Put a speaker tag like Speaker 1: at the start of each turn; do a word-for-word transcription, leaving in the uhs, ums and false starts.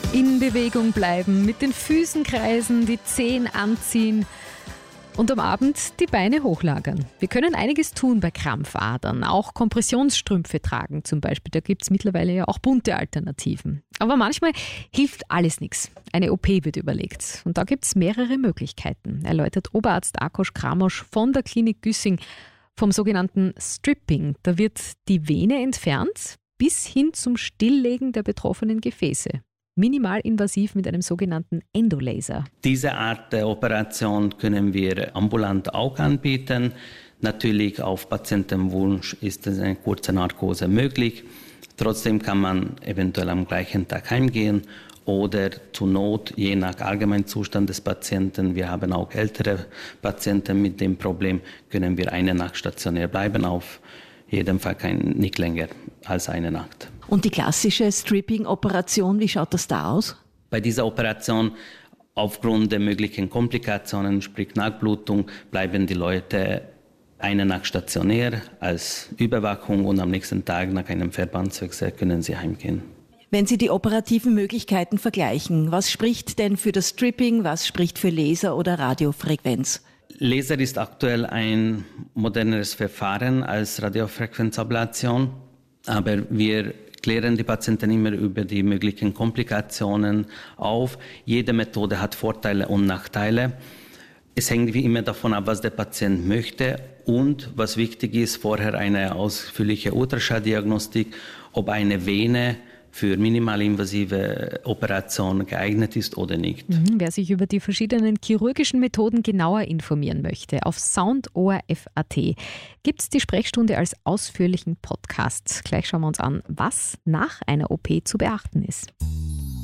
Speaker 1: In Bewegung bleiben, mit den Füßen kreisen, die Zehen anziehen und am Abend die Beine hochlagern. Wir können einiges tun bei Krampfadern, auch Kompressionsstrümpfe tragen zum Beispiel. Da gibt es mittlerweile ja auch bunte Alternativen. Aber manchmal hilft alles nichts. Eine O P wird überlegt und da gibt es mehrere Möglichkeiten, erläutert Oberarzt Ákos Kramosch von der Klinik Güssing vom sogenannten Stripping. Da wird die Vene entfernt bis hin zum Stilllegen der betroffenen Gefäße. Minimalinvasiv mit einem sogenannten Endolaser.
Speaker 2: Diese Art der Operation können wir ambulant auch anbieten. Natürlich auf Patientenwunsch ist eine kurze Narkose möglich. Trotzdem kann man eventuell am gleichen Tag heimgehen oder zur Not, je nach Allgemeinzustand des Patienten, wir haben auch ältere Patienten mit dem Problem, können wir eine Nacht stationär bleiben, auf jeden Fall kein, nicht länger als eine Nacht.
Speaker 3: Und die klassische Stripping-Operation, wie schaut das da aus?
Speaker 2: Bei dieser Operation, aufgrund der möglichen Komplikationen, sprich Nachblutung, bleiben die Leute eine Nacht stationär als Überwachung und am nächsten Tag nach einem Verbandswechsel können sie heimgehen.
Speaker 3: Wenn Sie die operativen Möglichkeiten vergleichen, was spricht denn für das Stripping, was spricht für Laser oder Radiofrequenz?
Speaker 2: Laser ist aktuell ein moderneres Verfahren als Radiofrequenzablation, aber wir klären die Patienten immer über die möglichen Komplikationen auf. Jede Methode hat Vorteile und Nachteile. Es hängt wie immer davon ab, was der Patient möchte und was wichtig ist, vorher eine ausführliche Ultraschalldiagnostik, ob eine Vene für minimalinvasive Operationen geeignet ist oder nicht.
Speaker 1: Mhm, wer sich über die verschiedenen chirurgischen Methoden genauer informieren möchte, auf soundohr punkt f punkt a t gibt es die Sprechstunde als ausführlichen Podcast. Gleich schauen wir uns an, was nach einer O P zu beachten ist.